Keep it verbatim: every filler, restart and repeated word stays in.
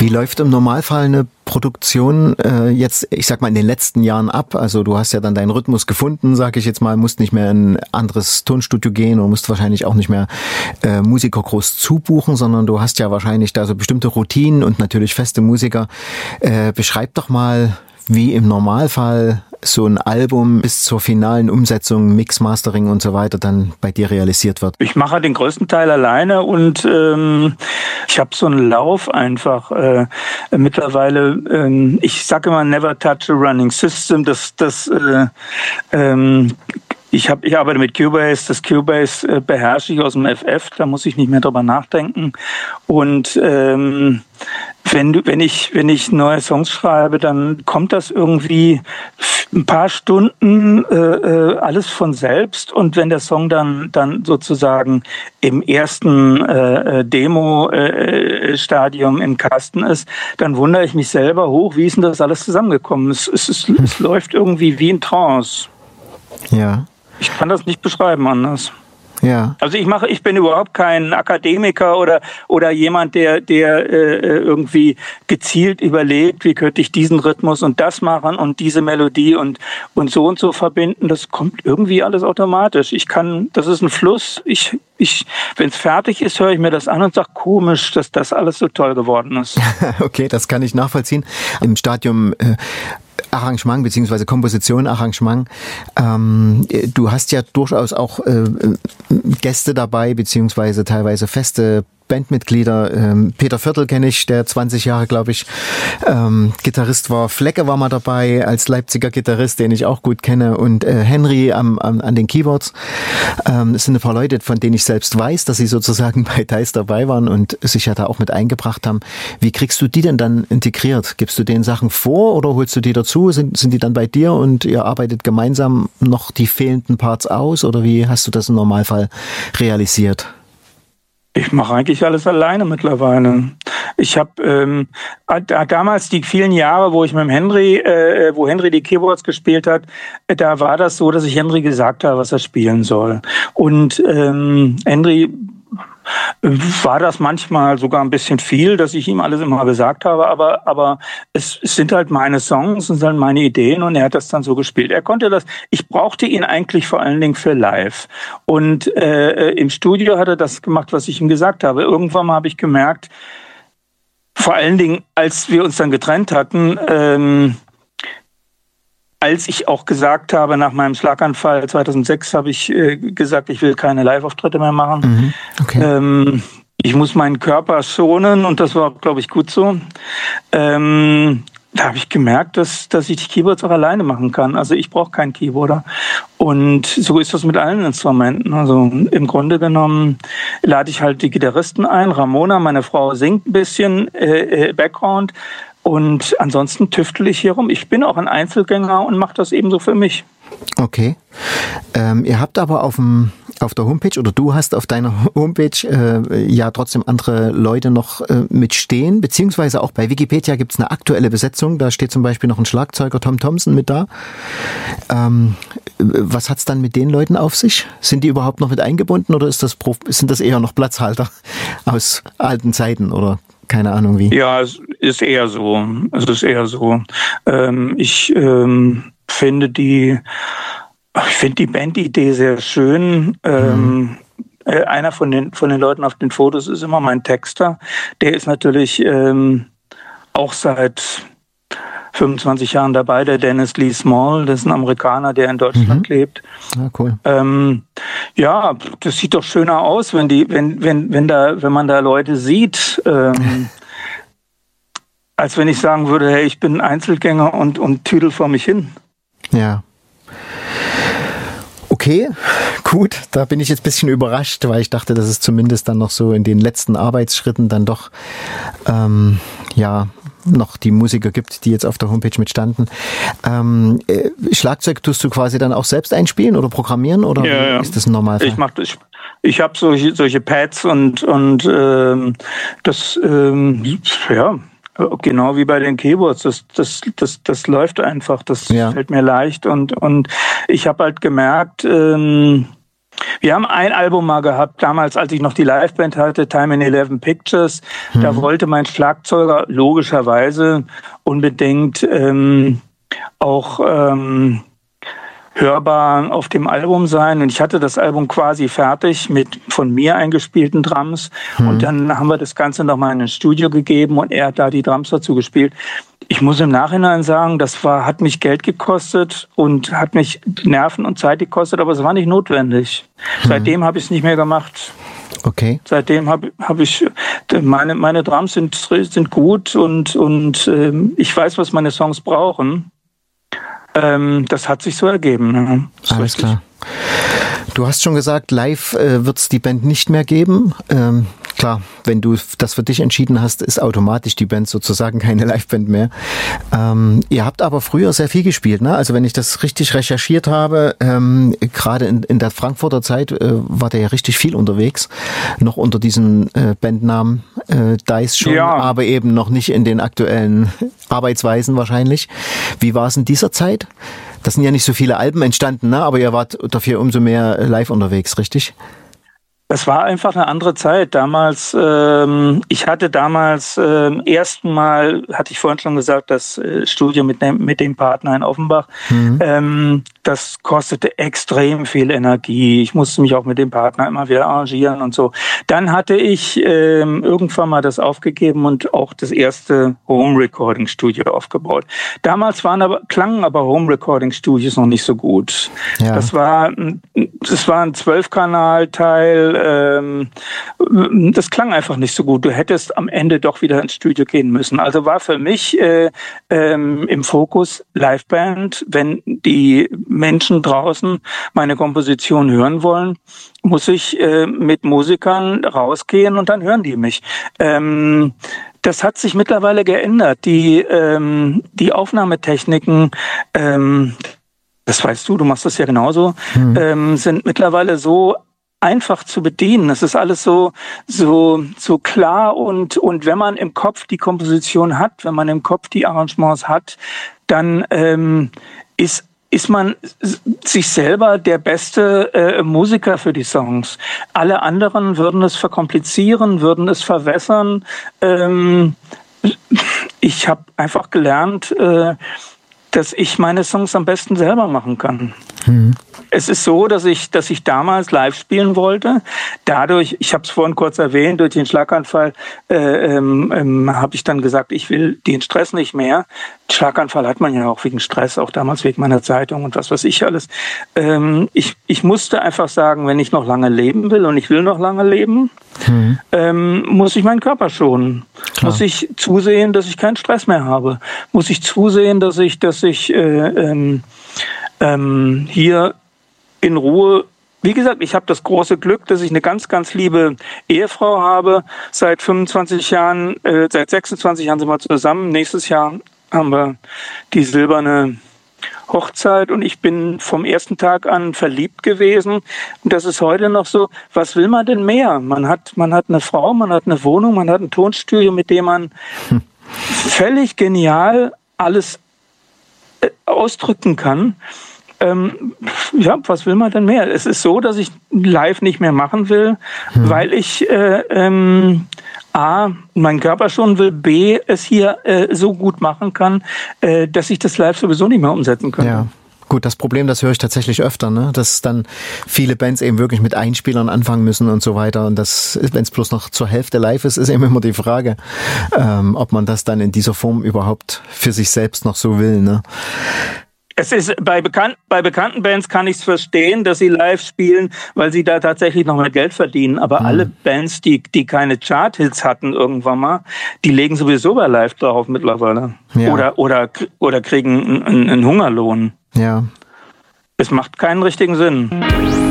Wie läuft im Normalfall eine Produktion äh, jetzt, ich sag mal, in den letzten Jahren ab? Also du hast ja dann deinen Rhythmus gefunden, sag ich jetzt mal, musst nicht mehr in ein anderes Tonstudio gehen und musst wahrscheinlich auch nicht mehr äh, Musiker groß zubuchen, sondern du hast ja wahrscheinlich da so bestimmte Routinen und natürlich feste Musiker. Äh, beschreib doch mal, wie im Normalfall so ein Album bis zur finalen Umsetzung, Mix, Mastering und so weiter dann bei dir realisiert wird? Ich mache den größten Teil alleine und ähm, ich habe so einen Lauf einfach äh, mittlerweile. Ähm, ich sage immer never touch a running system. Das, das äh, ähm, Ich, hab, ich arbeite mit Cubase, das Cubase äh, beherrsche ich aus dem F F, da muss ich nicht mehr drüber nachdenken. Und ähm, wenn, du, wenn, ich, wenn ich neue Songs schreibe, dann kommt das irgendwie ein paar Stunden äh, alles von selbst. Und wenn der Song dann, dann sozusagen im ersten äh, Demo-Stadium äh, im Kasten ist, dann wundere ich mich selber hoch, wie ist denn das alles zusammengekommen? Es, es, es, es läuft irgendwie wie ein Trance. Ja. Ich kann das nicht beschreiben anders. Ja. Also ich mache, ich bin überhaupt kein Akademiker oder oder jemand, der der äh, irgendwie gezielt überlegt, wie könnte ich diesen Rhythmus und das machen und diese Melodie und und so und so verbinden. Das kommt irgendwie alles automatisch. Ich kann, das ist ein Fluss. Ich ich, wenn es fertig ist, höre ich mir das an und sage, komisch, dass das alles so toll geworden ist. Okay, das kann ich nachvollziehen. Im Stadium äh, Arrangement beziehungsweise Komposition, Arrangement. Ähm, du hast ja durchaus auch äh, Gäste dabei, beziehungsweise teilweise feste Bandmitglieder. Ähm, Peter Viertel kenne ich, der zwanzig Jahre, glaube ich, ähm, Gitarrist war. Flecke war mal dabei als Leipziger Gitarrist, den ich auch gut kenne. Und äh, Henry am, am, an den Keyboards. Ähm, es sind ein paar Leute, von denen ich selbst weiß, dass sie sozusagen bei Dice dabei waren und sich ja da auch mit eingebracht haben. Wie kriegst du die denn dann integriert? Gibst du denen Sachen vor oder holst du die dazu? Sind, sind die dann bei dir und ihr arbeitet gemeinsam noch die fehlenden Parts aus? Oder wie hast du das im Normalfall realisiert? Ich mache eigentlich alles alleine mittlerweile. Ich habe ähm, damals die vielen Jahre, wo ich mit dem Henry, äh, wo Henry die Keyboards gespielt hat, äh, da war das so, dass ich Henry gesagt habe, was er spielen soll. Und ähm, Henry war das manchmal sogar ein bisschen viel, dass ich ihm alles immer gesagt habe, aber aber es, es sind halt meine Songs und sind meine Ideen und er hat das dann so gespielt. Er konnte das, ich brauchte ihn eigentlich vor allen Dingen für live und äh, im Studio hat er das gemacht, was ich ihm gesagt habe. Irgendwann mal habe ich gemerkt, vor allen Dingen, als wir uns dann getrennt hatten, ähm, als ich auch gesagt habe, nach meinem Schlaganfall zweitausendsechs habe ich äh, gesagt, ich will keine Live-Auftritte mehr machen. Mhm. Okay. Ähm, ich muss meinen Körper schonen und das war, glaube ich, gut so. Ähm, da habe ich gemerkt, dass, dass ich die Keyboards auch alleine machen kann. Also ich brauche keinen Keyboarder. Und so ist das mit allen Instrumenten. Also im Grunde genommen lade ich halt die Gitarristen ein. Ramona, meine Frau, singt ein bisschen äh, äh, Background. Und ansonsten tüftel ich hier rum. Ich bin auch ein Einzelgänger und mache das ebenso für mich. Okay. Ähm, ihr habt aber auf dem auf der Homepage oder du hast auf deiner Homepage äh, ja trotzdem andere Leute noch äh, mitstehen, beziehungsweise auch bei Wikipedia gibt's eine aktuelle Besetzung. Da steht zum Beispiel noch ein Schlagzeuger, Tom Thompson, mit da. Ähm, was hat's dann mit den Leuten auf sich? Sind die überhaupt noch mit eingebunden oder ist das sind das eher noch Platzhalter aus alten Zeiten oder keine Ahnung wie? Ja, es ist eher so. Es ist eher so. Ähm, ich ähm, finde die, ich finde die Bandidee sehr schön. Ähm, mhm. äh, einer von den von den Leuten auf den Fotos ist immer mein Texter. Der ist natürlich ähm, auch seit fünfundzwanzig Jahren dabei, der Dennis Lee Small, das ist ein Amerikaner, der in Deutschland mhm. lebt. Ja, cool. Ähm, ja, das sieht doch schöner aus, wenn die, wenn, wenn, wenn da, wenn man da Leute sieht, ähm, als wenn ich sagen würde, hey, ich bin Einzelgänger und, und tüdel vor mich hin. Ja. Okay, gut, da bin ich jetzt ein bisschen überrascht, weil ich dachte, dass es zumindest dann noch so in den letzten Arbeitsschritten dann doch, ähm, ja, noch die Musiker gibt, die jetzt auf der Homepage mitstanden. Ähm, äh, Schlagzeug tust du quasi dann auch selbst einspielen oder programmieren oder ja, ja. ist das ein Normalfall? Ich mach das. Ich, ich habe solche solche Pads und und ähm, das ähm, ja genau wie bei den Keyboards. Das das das das läuft einfach. Das ja. fällt mir leicht und und ich habe halt gemerkt. Ähm, Wir haben ein Album mal gehabt, damals, als ich noch die Liveband hatte, Time in Eleven Pictures. Hm. Da wollte mein Schlagzeuger logischerweise unbedingt ähm, auch ähm, hörbar auf dem Album sein. Und ich hatte das Album quasi fertig mit von mir eingespielten Drums. Hm. Und dann haben wir das Ganze nochmal in ein Studio gegeben und er hat da die Drums dazu gespielt. Ich muss im Nachhinein sagen, das war, hat mich Geld gekostet und hat mich Nerven und Zeit gekostet, aber es war nicht notwendig. Hm. Seitdem habe ich es nicht mehr gemacht. Okay. Seitdem habe hab ich, meine, meine Drums sind, sind gut und, und ähm, ich weiß, was meine Songs brauchen. Ähm, das hat sich so ergeben. Ne? Alles richtig. Klar. Du hast schon gesagt, live äh, wird es die Band nicht mehr geben. Ähm, klar, wenn du das für dich entschieden hast, ist automatisch die Band sozusagen keine Liveband mehr. Ähm, ihr habt aber früher sehr viel gespielt, ne? Also wenn ich das richtig recherchiert habe, ähm, gerade in, in der Frankfurter Zeit äh, war der ja richtig viel unterwegs, noch unter diesem äh, Bandnamen äh, Dice schon, ja. Aber eben noch nicht in den aktuellen Arbeitsweisen wahrscheinlich. Wie war es in dieser Zeit? Das sind ja nicht so viele Alben entstanden, ne? Aber ihr wart dafür umso mehr live unterwegs, richtig? Es war einfach eine andere Zeit. Damals, ähm, ich hatte damals ähm, ersten Mal, hatte ich vorhin schon gesagt, das äh, Studio mit dem, mit dem Partner in Offenbach, mhm. ähm, das kostete extrem viel Energie. Ich musste mich auch mit dem Partner immer wieder arrangieren und so. Dann hatte ich ähm, irgendwann mal das aufgegeben und auch das erste Home-Recording-Studio aufgebaut. Damals waren aber, klangen aber Home-Recording-Studios noch nicht so gut. Ja. Das war, das war ein zwölf-Kanal-Teil. Ähm, das klang einfach nicht so gut. Du hättest am Ende doch wieder ins Studio gehen müssen. Also war für mich äh, ähm, im Fokus Liveband. Wenn die Menschen draußen meine Komposition hören wollen, muss ich äh, mit Musikern rausgehen und dann hören die mich. Ähm, das hat sich mittlerweile geändert. Die, ähm, die Aufnahmetechniken, ähm, das weißt du, du machst das ja genauso, mhm. ähm, sind mittlerweile so einfach zu bedienen. Es ist alles so, so, so klar und, und wenn man im Kopf die Komposition hat, wenn man im Kopf die Arrangements hat, dann ähm, ist ist man sich selber der beste äh, Musiker für die Songs. Alle anderen würden es verkomplizieren, würden es verwässern. Ähm, ich habe einfach gelernt, äh, dass ich meine Songs am besten selber machen kann. Mhm. Es ist so, dass ich, dass ich damals live spielen wollte. Dadurch, ich habe es vorhin kurz erwähnt, durch den Schlaganfall äh, ähm, ähm, habe ich dann gesagt, ich will den Stress nicht mehr. Schlaganfall hat man ja auch wegen Stress, auch damals wegen meiner Zeitung und was weiß ich alles. Ähm, ich, ich musste einfach sagen, wenn ich noch lange leben will und ich will noch lange leben, mhm. ähm, muss ich meinen Körper schonen. Klar. Muss ich zusehen, dass ich keinen Stress mehr habe. Muss ich zusehen, dass ich, dass ich äh, ähm, ähm, hier in Ruhe, wie gesagt, ich habe das große Glück, dass ich eine ganz, ganz liebe Ehefrau habe. Seit fünfundzwanzig Jahren, äh, seit sechsundzwanzig Jahren sind wir zusammen. Nächstes Jahr haben wir die silberne Hochzeit und ich bin vom ersten Tag an verliebt gewesen. Und das ist heute noch so. Was will man denn mehr? Man hat, man hat eine Frau, man hat eine Wohnung, man hat ein Tonstudio, mit dem man hm. völlig genial alles äh, ausdrücken kann. Ähm, ja, was will man denn mehr? Es ist so, dass ich live nicht mehr machen will, hm. weil ich äh, ähm, A, meinen Körper schon will, B, es hier äh, so gut machen kann, äh, dass ich das live sowieso nicht mehr umsetzen kann. Ja. Gut, das Problem, das höre ich tatsächlich öfter, ne? Dass dann viele Bands eben wirklich mit Einspielern anfangen müssen und so weiter. Und das, wenn es bloß noch zur Hälfte live ist, ist eben immer die Frage, ähm, ob man das dann in dieser Form überhaupt für sich selbst noch so will, ne? Es ist bei, bekannt, bei bekannten Bands kann ich es verstehen, dass sie live spielen, weil sie da tatsächlich noch mehr Geld verdienen. Aber mhm. alle Bands, die, die keine Chart-Hits hatten irgendwann mal, die legen sowieso bei live drauf mittlerweile. Ja. Oder, oder, oder kriegen einen, einen Hungerlohn. Ja. Es macht keinen richtigen Sinn.